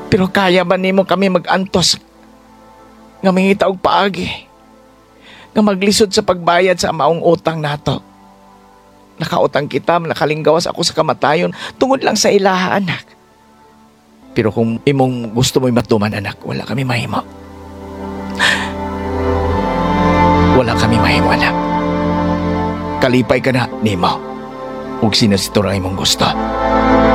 Pero kaya ba nimo kami mag-antos nga mangita og paagi nga maglisod sa pagbayad sa maong utang nato? Nakautang kita, nakalinggawas ako sa kamatayon tungod lang sa ilaha, anak. Pero kung imong gusto mo'y matuman, anak, wala kami mahimo. Wala kami mahimo, anak. Kalipay ka na, nimo. Ug sinasituray mong gusto.